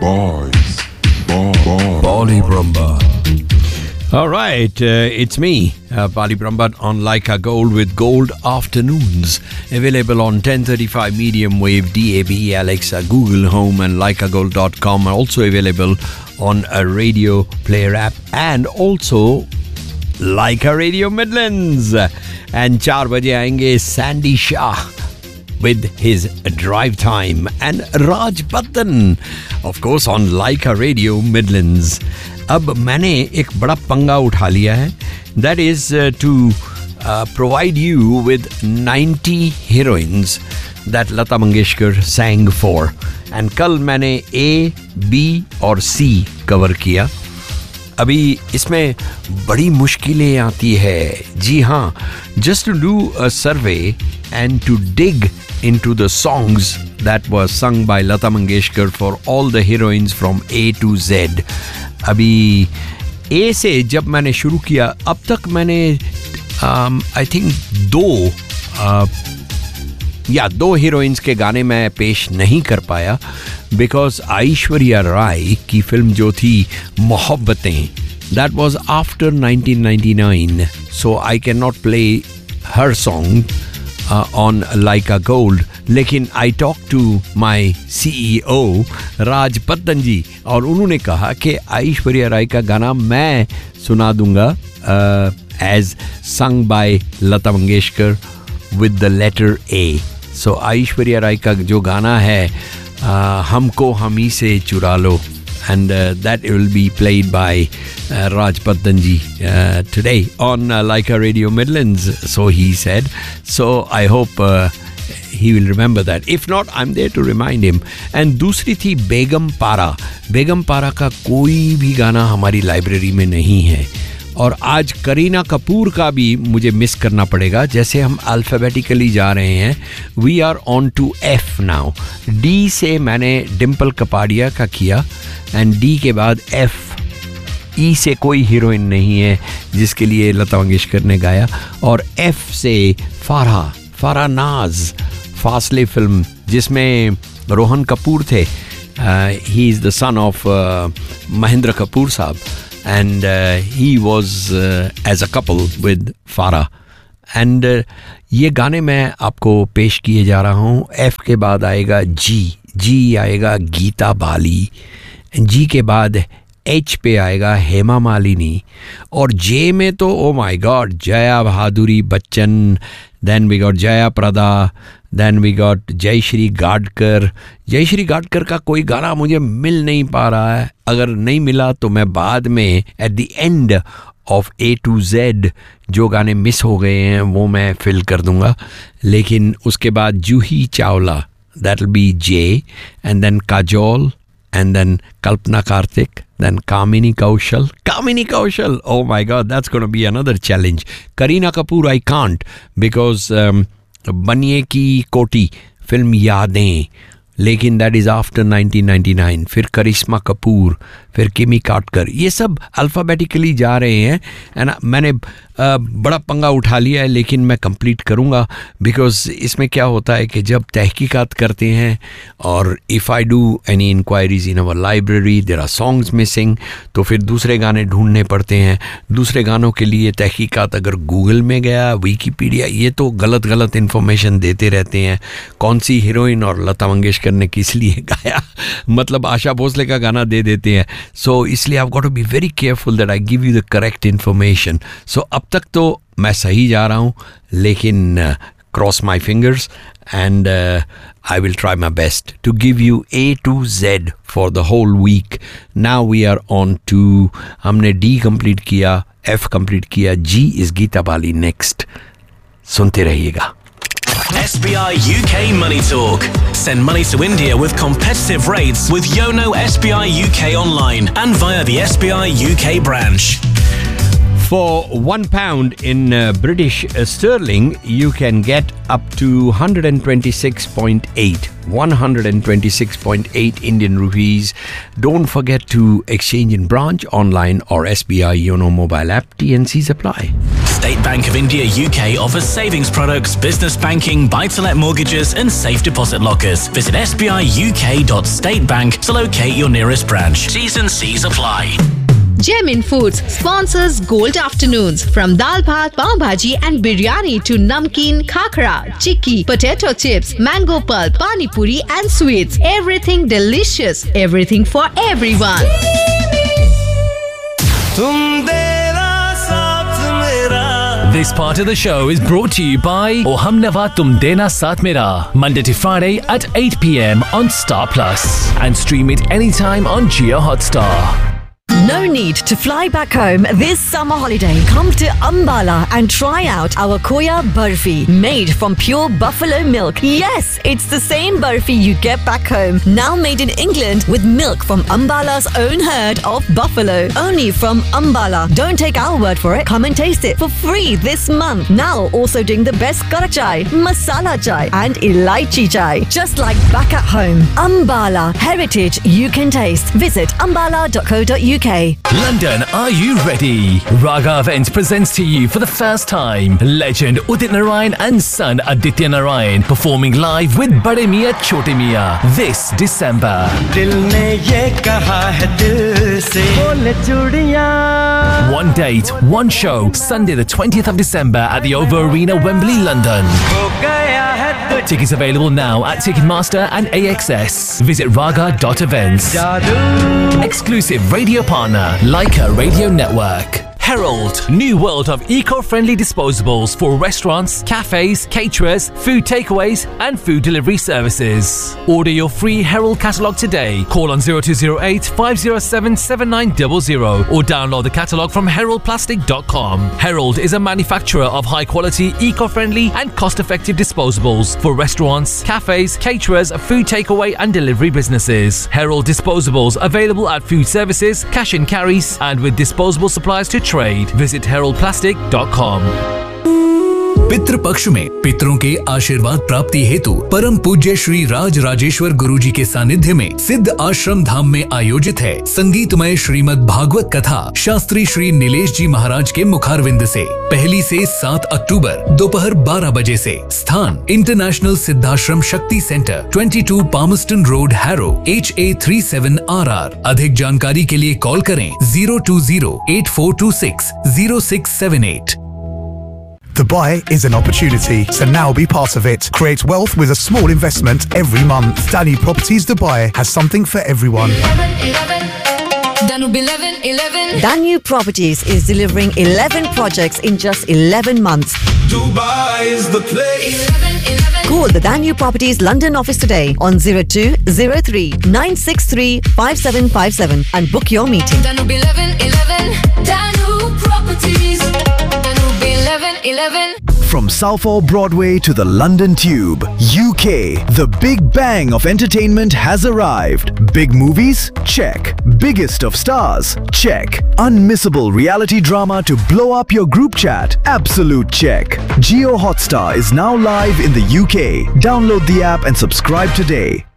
Bali Brumba. All right, it's me, Bali Brumba on Laika Gold with Gold Afternoons. Available on 1035 medium wave, DAB, Alexa, Google Home and laikagold.com. Also available on a radio player app and also Laika Radio Midlands. And 4 baje aayenge Sandy Shah with his drive time and Raj Button, of course, on Laika Radio Midlands. अब मैंने एक बड़ा पंगा उठा लिया है. That is to provide you with 90 heroines that Lata Mangeshkar sang for. And कल मैंने A, B और C कवर किया. अभी इसमें बड़ी मुश्किलें आती है. जी हाँ, just to do a survey and to dig into the songs that were sung by Lata Mangeshkar for all the heroines from A to Z. अभी A से जब मैंने शुरू किया, अब तक मैंने आई थिंक दो हीरोइंस के गाने मैं पेश नहीं कर पाया बिकॉज ऐश्वर्या राय की फिल्म जो थी Mohabbatein, that was after 1999, so I cannot play her song on Laika Gold. लेकिन I talked to my CEO राज बत्तन जी और उन्होंने कहा कि ऐश्वर्या राय का गाना मैं सुना दूंगा as sung by Lata Mangeshkar with the letter A. So Aishwarya Rai का जो गाना है हमको हम ही से चुरा लो, and that will be played by Raj Buttan ji today on Laika Radio Midlands, so he said. So I hope he will remember that. If not, I'm there to remind him. And दूसरी थी बेगम पारा. बेगम पारा का कोई भी गाना हमारी library में नहीं है. और आज करीना कपूर का भी मुझे मिस करना पड़ेगा. जैसे हम अल्फ़ाबेटिकली जा रहे हैं, we are on to F now. D से मैंने डिम्पल कपाड़िया का किया एंड D के बाद F. E से कोई हीरोइन नहीं है जिसके लिए लता मंगेशकर ने गाया. और F से फारा नाज, फासले फिल्म जिसमें रोहन कपूर थे. He is the son of Mahendra Kapoor साहब and he was as a couple with Farah. And ये गाने मैं आपको पेश किए जा रहा हूँ. F के बाद आएगा G आएगा गीता बाली. G के बाद H पे आएगा हेमा मालिनी. और J में तो ओ माय गॉड जया बहादुरी Bachchan. Then we got Jaya Prada. Then we got Jayashree गाडकर. Jayashree गाडकर का कोई गाना मुझे मिल नहीं पा रहा है. अगर नहीं मिला तो मैं बाद में at the end of A to Z जो गाने मिस हो गए हैं वो मैं फिल कर दूंगा. लेकिन उसके बाद Juhi Chawla, that will be J, and then Kajol, and then Kalpana Karthik, then Kamini Kaushal. Oh my God, that's going to be another challenge. Kareena Kapoor I can't because बनिए की कोटी फिल्म यादें, लेकिन दैट इज़ आफ्टर 1999. फिर करिश्मा कपूर, फिर किमी काटकर, ये सब अल्फ़ाबेटिकली जा रहे हैं. एंड मैंने बड़ा पंगा उठा लिया है, लेकिन मैं कंप्लीट करूँगा बिकॉज इसमें क्या होता है कि जब तहकीकात करते हैं और if I do any inquiries in our library there are songs missing, तो फिर दूसरे गाने ढूंढने पड़ते हैं. दूसरे गानों के लिए तहकीकात अगर गूगल में गया, विकीपीडिया, ये तो गलत इन्फॉर्मेशन देते रहते हैं. कौन सी हीरोइन और लता मंगेशकर ने किस लिए गाया, मतलब आशा भोसले का गाना दे देते हैं. सो इसलिए I have got to be very careful that I give you the correct information. सो अब तक तो मैं सही जा रहा हूँ, लेकिन cross my fingers and I will try my best to give you A to Z for the whole week. Now we are on to, हमने D कंप्लीट किया, F कंप्लीट किया, G is Geeta Bali next. सुनते रहिएगा. SBI UK Money Talk. Send money to India with competitive rates with Yono SBI UK online and via the SBI UK branch. For £1 in British sterling, you can get up to 126.8 Indian rupees. Don't forget to exchange in branch, online or SBI Yono mobile app. TNCs apply. State Bank of India UK offers savings products, business banking, buy-to-let mortgages and safe deposit lockers. Visit sbiuk.statebank to locate your nearest branch. T's and C's apply. Gemin Foods sponsors Gold Afternoons. From dal bhat, pav bhaji and biryani to namkeen, khakra, chikki, potato chips, mango pulp, pani puri and sweets. Everything delicious. Everything for everyone. This part of the show is brought to you by O Humnava Tum Dena Saath Mera, Monday to Friday at 8 p.m. on Star Plus, and stream it anytime on Jio Hotstar. No need to fly back home this summer holiday. Come to Ambala and try out our Khoya Barfi, made from pure buffalo milk. Yes, it's the same barfi you get back home, now made in England with milk from Ambala's own herd of buffalo. Only from Ambala. Don't take our word for it. Come and taste it for free this month. Now also doing the best kara chai, masala chai and elaichi chai. Just like back at home. Ambala, heritage you can taste. Visit ambala.co.uk. London, are you ready? Raga Events presents to you for the first time legend Udit Narayan and son Aditya Narayan performing live with Bade Miyan Chote Miyan this December. One date, one show, Sunday the 20th of December at the OVO Arena, Wembley, London. Tickets available now at Ticketmaster and AXS. Visit raga.events. Exclusive radio partner, Leica Radio Network. Herald, new world of eco-friendly disposables for restaurants, cafes, caterers, food takeaways and food delivery services. Order your free Herald catalogue today. Call on 0208 507 7900 or download the catalogue from heraldplastic.com. Herald is a manufacturer of high-quality, eco-friendly and cost-effective disposables for restaurants, cafes, caterers, food takeaway and delivery businesses. Herald disposables available at food services, cash and carries and with disposable supplies to trade. Visit heraldplastic.com. पितृ पक्ष में पितरों के आशीर्वाद प्राप्ति हेतु परम पूज्य श्री राज राजेश्वर गुरुजी के सानिध्य में सिद्ध आश्रम धाम में आयोजित है संगीतमय श्रीमद् भागवत कथा शास्त्री श्री नीलेश जी महाराज के मुखारविंद से 1 से 7 अक्टूबर दोपहर 12 बजे से। स्थान इंटरनेशनल सिद्धाश्रम शक्ति centre 22 Palmerston road harrow HA37RR। अधिक जानकारी के लिए कॉल करें 020-8426-0678। Dubai is an opportunity, so now be part of it. Create wealth with a small investment every month. Danube Properties Dubai has something for everyone. Danube Properties is delivering 11 projects in just 11 months. Dubai is the place. Call the Danube Properties London office today on 0203 963 5757 and book your meeting. Danube 1111. Danube Properties. Danube 1111. From Southall Broadway to the London Tube, UK, the big bang of entertainment has arrived. Big movies? Check. Biggest of stars? Check. Unmissable reality drama to blow up your group chat? Absolute check. Jio Hotstar is now live in the UK. Download the app and subscribe today.